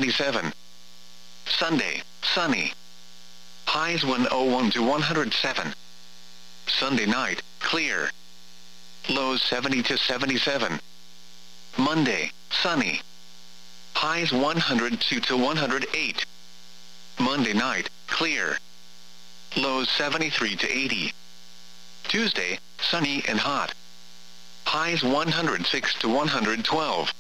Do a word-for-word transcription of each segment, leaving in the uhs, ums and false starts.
seventy-seven. Sunday, sunny. Highs one oh one to one hundred seven. Sunday night, clear. Lows seventy to seventy-seven. Monday, sunny. Highs one hundred two to one hundred eight. Monday night, clear. Lows seventy-three to eighty. Tuesday, sunny and hot. Highs one hundred six to one hundred twelve.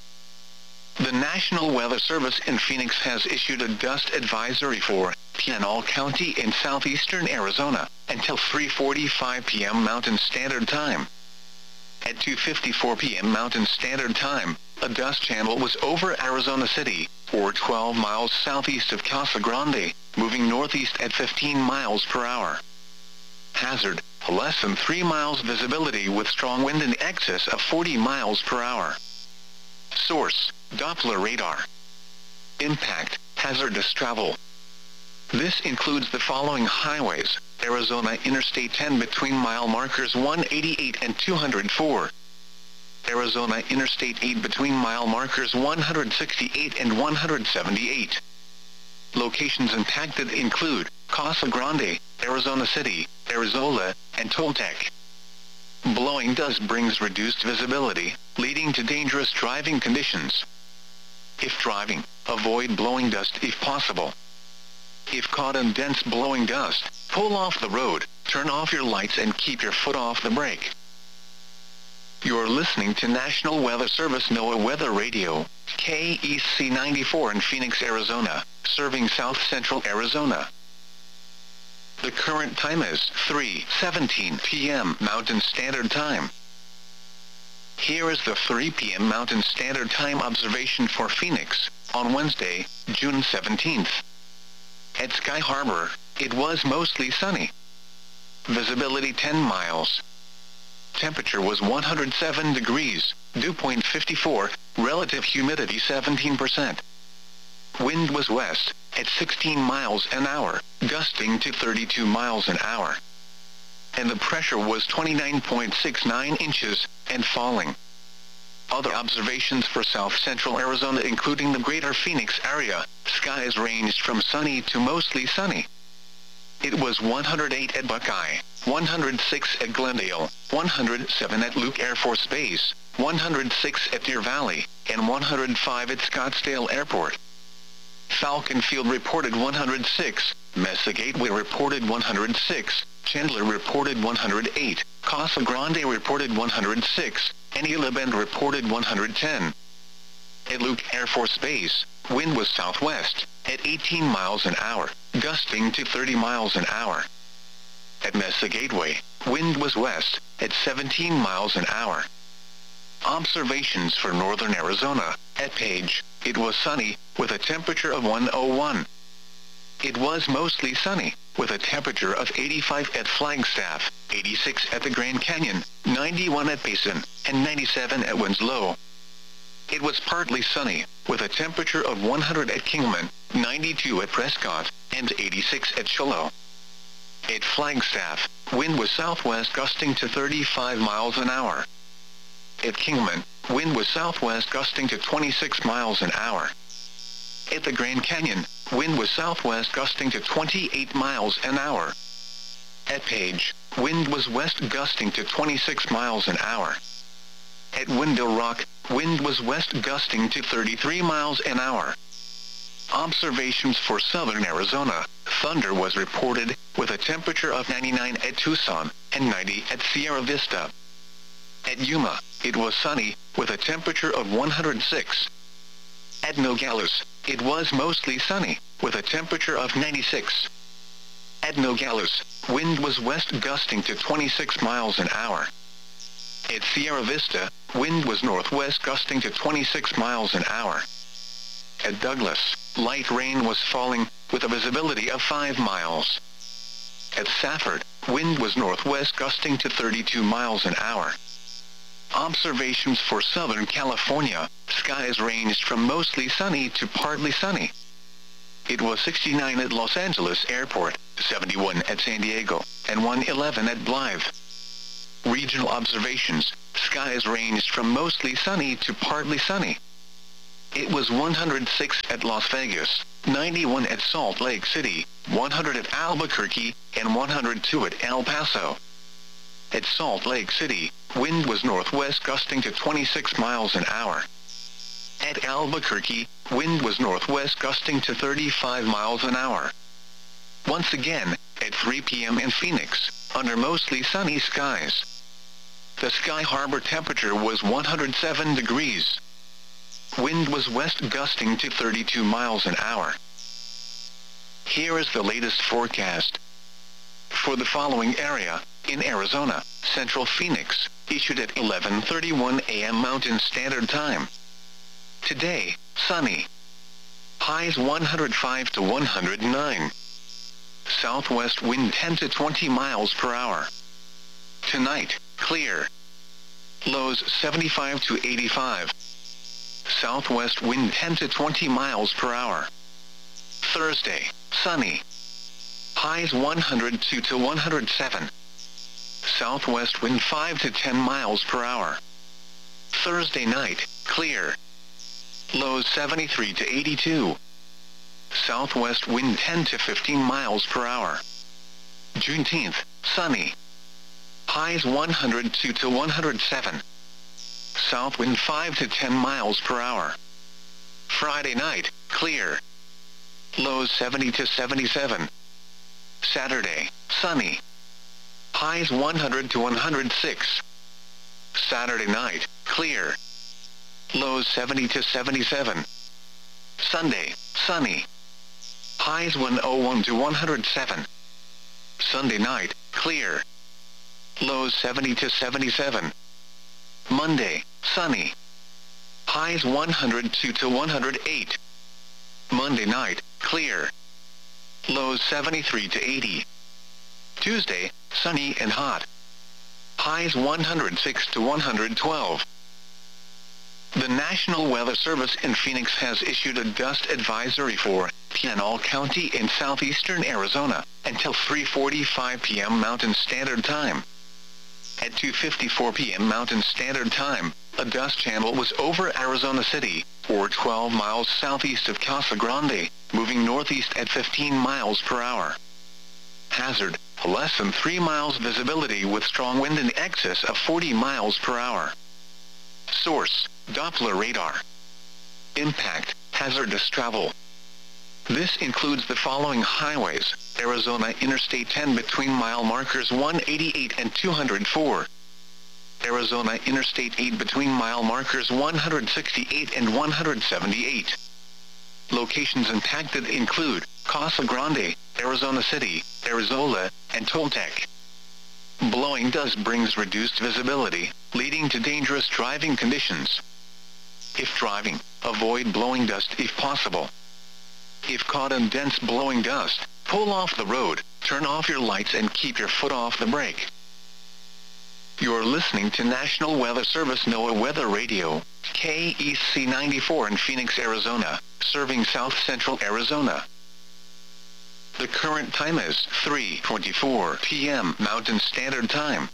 The National Weather Service in Phoenix has issued a dust advisory for Pinal County in southeastern Arizona until three forty-five p m Mountain Standard Time. At two fifty-four p m Mountain Standard Time, a dust channel was over Arizona City, or twelve miles southeast of Casa Grande, moving northeast at fifteen miles per hour. Hazard, less than three miles visibility with strong wind in excess of forty miles per hour. Source, Doppler radar. Impact, hazardous travel. This includes the following highways: Arizona Interstate ten between mile markers one eighty-eight and two hundred four. Arizona Interstate eight between mile markers one hundred sixty-eight and one hundred seventy-eight. Locations impacted include Casa Grande, Arizona City, Arizola, and Toltec. Blowing dust brings reduced visibility, leading to dangerous driving conditions. If driving, avoid blowing dust if possible. If caught in dense blowing dust, pull off the road, turn off your lights and keep your foot off the brake. You're listening to National Weather Service NOAA Weather Radio, K E C ninety-four in Phoenix, Arizona, serving south central Arizona. The current time is three seventeen p m Mountain Standard Time. Here is the three p m Mountain Standard Time observation for Phoenix, on Wednesday, June seventeenth. At Sky Harbor, it was mostly sunny. Visibility ten miles. Temperature was one hundred seven degrees, dew point fifty-four, relative humidity seventeen percent. Wind was west, at sixteen miles an hour, gusting to thirty-two miles an hour. And the pressure was twenty-nine point six nine inches, and falling. Other observations for south central Arizona including the greater Phoenix area, skies ranged from sunny to mostly sunny. It was one hundred eight at Buckeye, one hundred six at Glendale, one hundred seven at Luke Air Force Base, one hundred six at Deer Valley, and one hundred five at Scottsdale Airport. Falcon Field reported one hundred six, Mesa Gateway reported one hundred six, Chandler reported one hundred eight, Casa Grande reported one hundred six, and Gila Bend reported one hundred ten. At Luke Air Force Base, wind was southwest, at eighteen miles an hour, gusting to thirty miles an hour. At Mesa Gateway, wind was west, at seventeen miles an hour. Observations for northern Arizona, at Page, it was sunny, with a temperature of one oh one. It was mostly sunny, with a temperature of eighty-five at Flagstaff, eighty-six at the Grand Canyon, ninety-one at Payson, and ninety-seven at Winslow. It was partly sunny, with a temperature of one hundred at Kingman, ninety-two at Prescott, and eighty-six at Shiloh. At Flagstaff, wind was southwest gusting to thirty-five miles an hour. At Kingman, wind was southwest gusting to twenty-six miles an hour. At the Grand Canyon, wind was southwest gusting to twenty-eight miles an hour. At Page, wind was west gusting to twenty-six miles an hour. At Window Rock, wind was west gusting to thirty-three miles an hour. Observations for southern Arizona, thunder was reported, with a temperature of ninety-nine at Tucson, and ninety at Sierra Vista. At Yuma, it was sunny, with a temperature of one hundred six. At Nogales, it was mostly sunny, with a temperature of ninety-six. At Nogales, wind was west gusting to twenty-six miles an hour. At Sierra Vista, wind was northwest gusting to twenty-six miles an hour. At Douglas, light rain was falling, with a visibility of five miles. At Safford, wind was northwest gusting to thirty-two miles an hour. Observations for Southern California, skies ranged from mostly sunny to partly sunny. It was sixty-nine at Los Angeles Airport, seventy-one at San Diego, and one eleven at Blythe. Regional observations, skies ranged from mostly sunny to partly sunny. It was one hundred six at Las Vegas, ninety-one at Salt Lake City, one hundred at Albuquerque, and one hundred two at El Paso. At Salt Lake City, wind was northwest gusting to twenty-six miles an hour. At Albuquerque, wind was northwest gusting to thirty-five miles an hour. Once again, at three p m in Phoenix, under mostly sunny skies. The Sky Harbor temperature was one hundred seven degrees. Wind was west gusting to thirty-two miles an hour. Here is the latest forecast. For the following area, in Arizona, Central Phoenix, issued at eleven thirty-one a m Mountain Standard Time. Today, sunny. Highs one hundred five to one hundred nine. Southwest wind ten to twenty miles per hour. Tonight, clear. Lows seventy-five to eighty-five. Southwest wind ten to twenty miles per hour. Thursday, sunny. Highs one hundred two to one hundred seven. Southwest wind five to ten miles per hour. Thursday night, clear. Lows seventy-three to eighty-two. Southwest wind ten to fifteen miles per hour. Juneteenth, sunny. Highs one hundred two to one hundred seven. South wind five to ten miles per hour. Friday night, clear. Lows seventy to seventy-seven. Saturday, sunny. Highs one hundred to one hundred six. Saturday night, clear. Lows seventy to seventy-seven. Sunday, sunny. Highs one oh one to one hundred seven. Sunday night, clear. Lows seventy to seventy-seven. Monday, sunny. Highs one hundred two to one hundred eight. Monday night, clear. Lows seventy-three to eighty. Tuesday, sunny and hot. Highs one hundred six to one hundred twelve. The National Weather Service in Phoenix has issued a dust advisory for Pinal County in southeastern Arizona until three forty-five p m Mountain Standard Time. At two fifty-four p m Mountain Standard Time, a dust channel was over Arizona City, or twelve miles southeast of Casa Grande, moving northeast at fifteen miles per hour. Hazard, less than three miles visibility with strong wind in excess of forty miles per hour. Source, Doppler radar. Impact, hazardous travel. This includes the following highways: Arizona Interstate ten between mile markers one eighty-eight and two hundred four. Arizona Interstate eight between mile markers one hundred sixty-eight and one hundred seventy-eight. Locations impacted include Casa Grande, Arizona City, Arizola, and Toltec. Blowing dust brings reduced visibility, leading to dangerous driving conditions. If driving, avoid blowing dust if possible. If caught in dense blowing dust, pull off the road, turn off your lights and keep your foot off the brake. You're listening to National Weather Service NOAA Weather Radio, K E C ninety-four in Phoenix, Arizona, serving south central Arizona. The current time is three twenty-four p m Mountain Standard Time.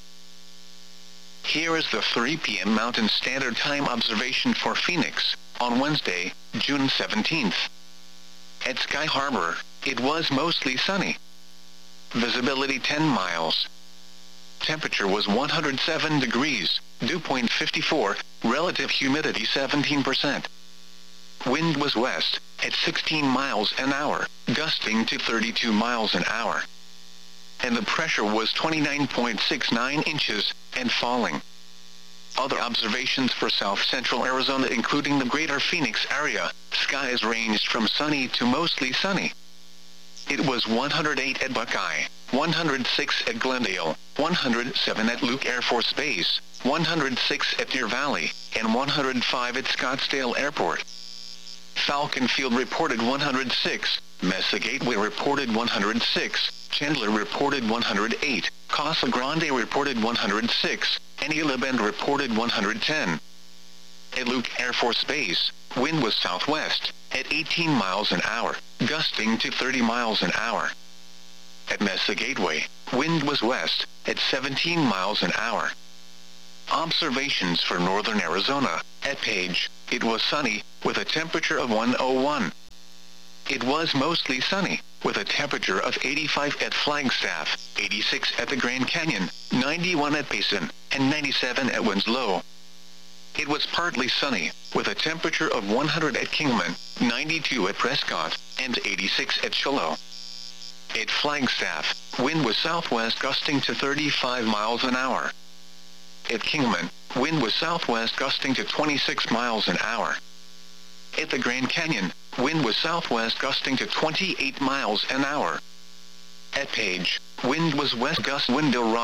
Here is the three p m Mountain Standard Time observation for Phoenix, on Wednesday, June seventeenth. At Sky Harbor, it was mostly sunny. Visibility ten miles. Temperature was one hundred seven degrees, dew point fifty-four, relative humidity seventeen percent. Wind was west, at sixteen miles an hour, gusting to thirty-two miles an hour. And the pressure was twenty-nine point six nine inches, and falling. Other observations for south central Arizona including the greater Phoenix area, skies ranged from sunny to mostly sunny. It was one hundred eight at Buckeye, one hundred six at Glendale, one hundred seven at Luke Air Force Base, one hundred six at Deer Valley, and one hundred five at Scottsdale Airport. Falcon Field reported one hundred six, Mesa Gateway reported one hundred six, Chandler reported one hundred eight, Casa Grande reported one hundred six, and Gila Bend reported one hundred ten. At Luke Air Force Base, wind was southwest, at eighteen miles an hour, gusting to thirty miles an hour. At Mesa Gateway, wind was west, at seventeen miles an hour. Observations for northern Arizona, at Page, it was sunny, with a temperature of one oh one. It was mostly sunny, with a temperature of eighty-five at Flagstaff, eighty-six at the Grand Canyon, ninety-one at Payson, and ninety-seven at Winslow. It was partly sunny, with a temperature of one hundred at Kingman, ninety-two at Prescott, and eighty-six at Shiloh. At Flagstaff, wind was southwest gusting to thirty-five miles an hour. At Kingman, wind was southwest gusting to twenty-six miles an hour. At the Grand Canyon, wind was southwest gusting to twenty-eight miles an hour. At Page, wind was west gust window